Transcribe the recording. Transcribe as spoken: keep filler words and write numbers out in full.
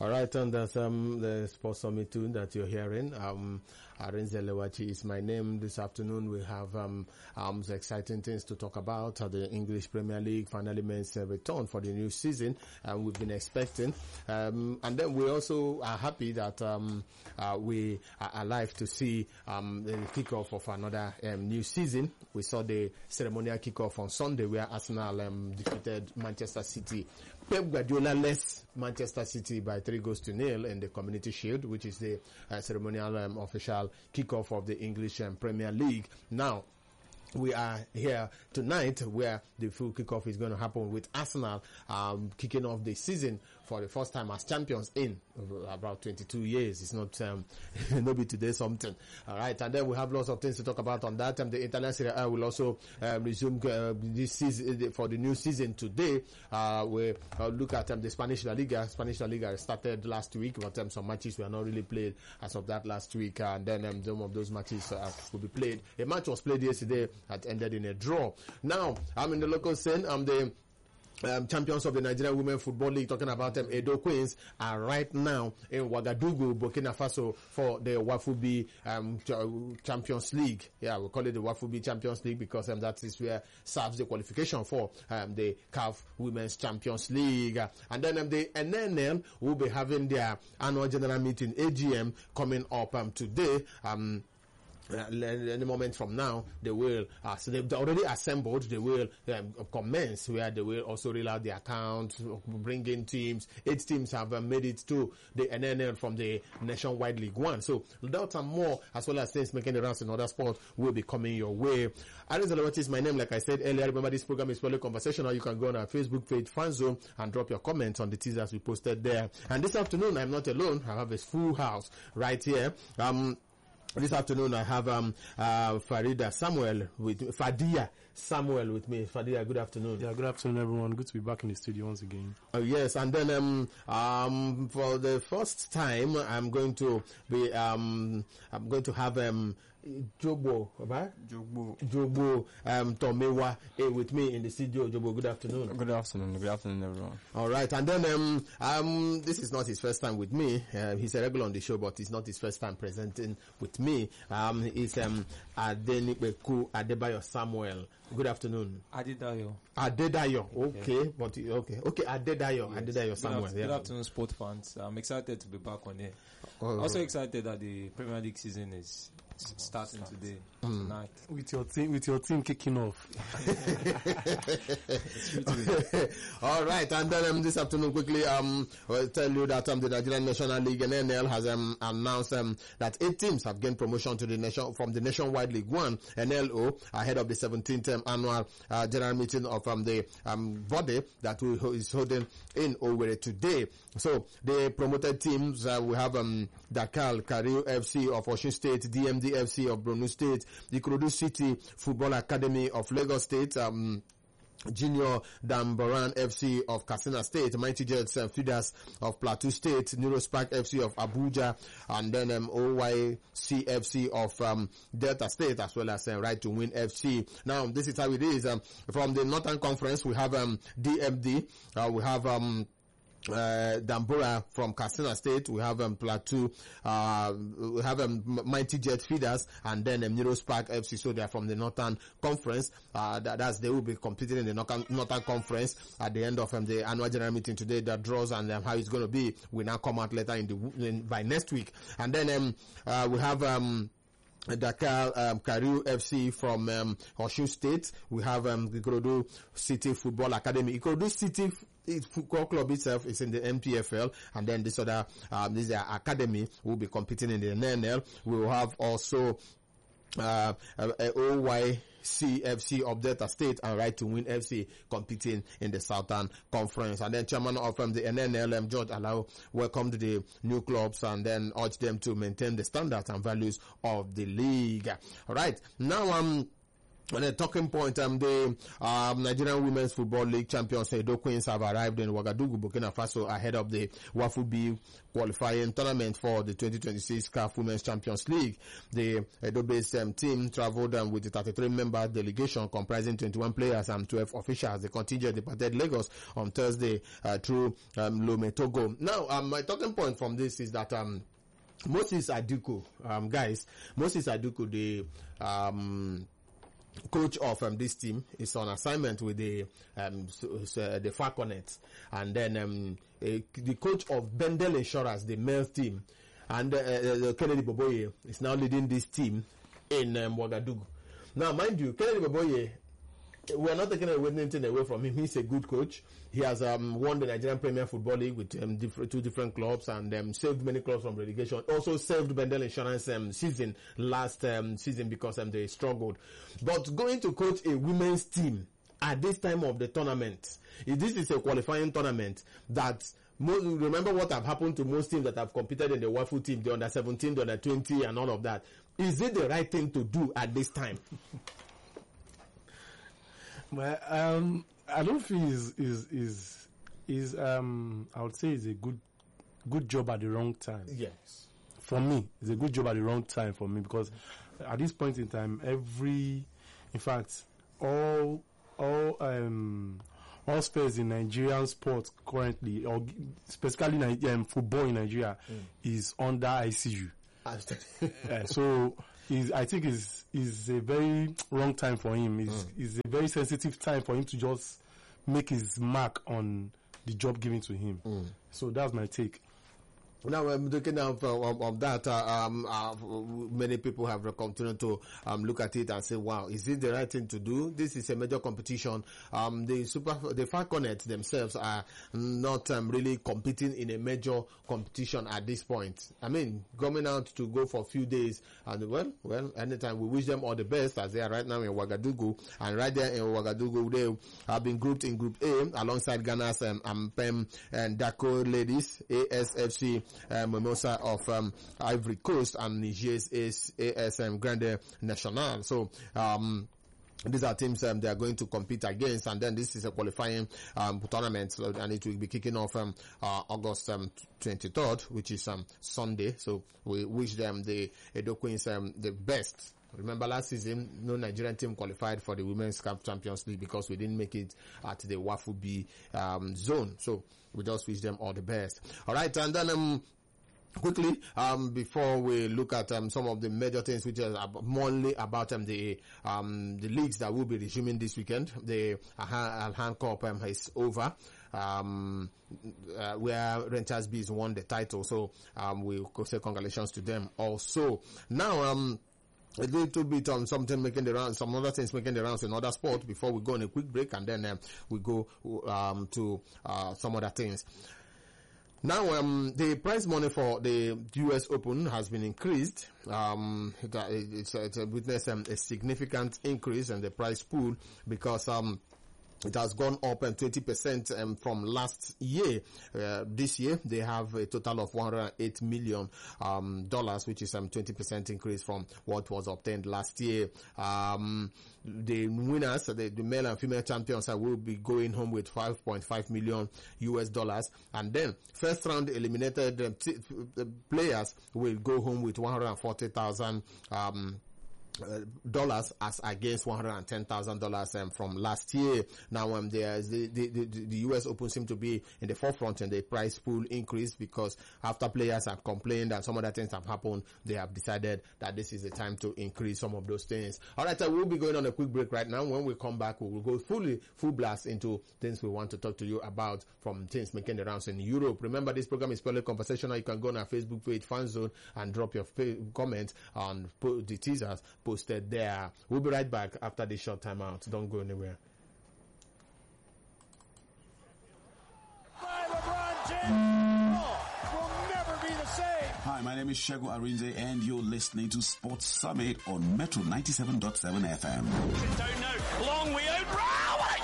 All right, and that's um, the Sports Summit tune that you're hearing. Um, Arinze Lewachi is my name. This afternoon we have um, um, some exciting things to talk about. Uh, the English Premier League finally makes a return for the new season, and we've been expecting. Um, and then we also are happy that um, uh, we are alive to see um, the kickoff of another um, new season. We saw the ceremonial kickoff on Sunday where Arsenal um, defeated Manchester City. Pep Guardiola led Manchester City by three goals to nil in the Community Shield, which is the uh, ceremonial um, official kickoff of the English um, Premier League. Now, we are here tonight where the full kickoff is going to happen with Arsenal um, kicking off the season for the first time as champions in about twenty-two years. It's not um, maybe today something. All right, and then we have lots of things to talk about on that. Um, the Italian Serie A will also uh, resume uh, this season for the new season today. Uh, we uh, look at um, the Spanish La Liga. Spanish La Liga started last week, but um, some matches were not really played as of that last week, and then um, some of those matches uh, will be played. A match was played yesterday that ended in a draw. Now, I'm in the local scene. I'm the Um, champions of the Nigerian Women Football League, talking about them, Edo Queens, are right now in Ouagadougou, Burkina Faso, for the Wafubi um, ch- Champions League. Yeah, we call it the Wafubi Champions League because um, that is where serves the qualification for um, the C A F Women's Champions League. Uh, and then um, the N N L will be having their annual general meeting, A G M, coming up um, today. Um, Uh, any moment from now, they will, uh, so they've already assembled, they will um, commence where they will also reel out the account, bring in teams. Eight teams have uh, made it to the N N L from the Nationwide League One. So that and more, as well as things making the rounds in other sports, will be coming your way. Aris Alawati is my name, like I said earlier. Remember, this program is purely conversational. You can go on our Facebook page, Fanzone, and drop your comments on the teasers we posted there. And this afternoon, I'm not alone. I have a full house right here. Um, This afternoon I have um uh Farida Samuel with Fadia Samuel with me. Fadia, good afternoon. Yeah, good afternoon everyone. Good to be back in the studio once again. Oh yes, and then um um for the first time I'm going to be um I'm going to have um Jobo, right? Jobo. Jobo um Tomewa eh, with me in the studio. Jobo, good afternoon. Good afternoon. Good afternoon, everyone. All right, and then um um this is not his first time with me. Uh, he's a regular on the show, but it's not his first time presenting with me. Um, he's um Adenipeku Adebayo Samuel. Good afternoon. Adedayo. Adedayo. Okay, yeah. but okay, okay, Adedayo. Yes. Adedayo Samuel. Good, yeah. Good afternoon, sport fans. I'm excited to be back on here. Oh, also excited that the Premier League season is starting today, mm. tonight. With your team, with your team kicking off. All right, and then um, this afternoon quickly, um, I'll tell you that um, the Nigerian National League N N L has um, announced um, that eight teams have gained promotion to the nation from the Nationwide League One N L O ahead of the seventeenth um, annual uh, general meeting of um, the um, body that we, is holding in Owerri today. So the promoted teams uh, we have um, Dakar Kariu F C of Osun State, D M D F C of Borno State, the Ikorodu City Football Academy of Lagos State, um, Junior Damboran F C of Katsina State, Mighty Jets and Feeders of Plateau State, Neurospark F C of Abuja, and then um, O Y C F C of um, Delta State, as well as uh, Right to Win F C. Now, this is how it is. Um, from the Northern Conference, we have um, D M D, uh, we have um, Uh, Dambora from Katsina State, we have um, Plateau, uh, we have um, Mighty Jet Feeders, and then um, Neurospark F C. So they are from the Northern Conference. Uh, that, that's they will be competing in the Northern, Northern Conference at the end of um, the annual general meeting today. The draws and um, how it's going to be will now come out later in the in, by next week. And then um, uh, we have um. Dakar um, Kariu F C from um, Osun State. We have um, Ikorodu City Football Academy. Ikorodu City Football Club itself is in the N P F L, and then this other um, this uh, academy will be competing in the N N L. We will have also uh, uh, O Y C F C of Delta State and Right to Win F C competing in the Southern Conference. And then chairman of um, the N N L, um, George Alao, welcomed the new clubs and then urged them to maintain the standards and values of the league. All right, now um. On a talking point, um, the um, Nigerian Women's Football League champions Edo Queens have arrived in Ouagadougou, Burkina Faso, ahead of the Wafu B qualifying tournament for the twenty twenty-six C A F Women's Champions League. The Edo-based um, team traveled um, with a thirty-three member delegation comprising twenty-one players and twelve officials. The contingent departed Lagos on Thursday uh, through um, Lome, Togo. Now, um, my talking point from this is that um, Moses Aduku, um, guys, Moses Aduku, the um, coach of um, this team, is on assignment with the um, so, so the Falconets, and then um, a, the coach of Bendel Insurance, the male team, and uh, uh, Kennedy Boboye is now leading this team in um, Ouagadougou. Now, mind you, Kennedy Boboye, we are not taking anything away from him. He's a good coach. He has um, won the Nigerian Premier Football League with um, different, two different clubs, and um, saved many clubs from relegation. Also saved Bendel Insurance um, season last um, season because um, they struggled. But going to coach a women's team at this time of the tournament, if this is a qualifying tournament that most, remember what have happened to most teams that have competed in the Wafu team, the under seventeen, the under twenty, and all of that. Is it the right thing to do at this time? Well, um, I don't feel is is is is um I would say it's a good good job at the wrong time. Yes. For me, it's a good job at the wrong time for me, because at this point in time, every, in fact, all all um all spheres in Nigerian sports currently, or specifically um, football in Nigeria, mm. is under I C U. uh, so is I think is is a very wrong time for him. Is mm. is a very sensitive time for him to just make his mark on the job given to him. Mm. So that's my take. Now, I'm looking at of, of that. Uh, um, uh, many people have continued to um, look at it and say, "Wow, is it the right thing to do? This is a major competition." Um, the super, the Falconets themselves are not um, really competing in a major competition at this point. I mean, coming out to go for a few days, and well, well, anytime we wish them all the best as they are right now in Ouagadougou, and right there in Ouagadougou, they have been grouped in Group A alongside Ghana's um, Ampem and Dako ladies, A S F C. Uh, Mimosa of um, Ivory Coast, and Niger's A S M Grande National. So um, these are teams um, they are going to compete against, and then this is a qualifying um, tournament, so, and it will be kicking off um, uh, August um, twenty-third, which is um, Sunday. So we wish them, the Edo Queens, um, the best. Remember last season, no Nigerian team qualified for the Women's C A F Champions League because we didn't make it at the Wafu B um, zone. So we just wish them all the best. All right, and then um, quickly, um, before we look at um, some of the major things, which are mainly about um, the um, the leagues that will be resuming this weekend. The Alhan Cup um, is over. Um, uh, where Rangers Bees won the title. So um, we could say congratulations to them also. Now, um, a little bit on something making the rounds, some other things making the rounds in other sports before we go on a quick break, and then um, we go um, to uh, some other things. Now, um, the prize money for the U S Open has been increased. Um, it, it's, it's witnessed um, a significant increase in the prize pool because um, it has gone up um, twenty percent um, from last year. Uh, this year, they have a total of one hundred eight million dollars, um, which is a um, twenty percent increase from what was obtained last year. Um, the winners, the, the male and female champions, uh, will be going home with five point five million U S dollars. And then, first round eliminated um, t- t- players will go home with one hundred forty thousand um Uh, dollars as against one hundred ten thousand dollars um, from last year. Now, um, there's the, the, the, the U S Open seem to be in the forefront in the prize pool increase because after players have complained and some other things have happened, they have decided that this is the time to increase some of those things. All right, so we'll be going on a quick break right now. When we come back, we will go fully, full blast into things we want to talk to you about, from things making the rounds in Europe. Remember, this program is purely conversational. You can go on our Facebook page, Fan Zone, and drop your fa- comment on the teasers posted there. We'll be right back after this short time out. Don't go anywhere. By LeBron James. Will never be the same. Hi, my name is Shego Arinze, and you're listening to Sports Summit on Metro ninety-seven point seven F M. Don't know. Long we out.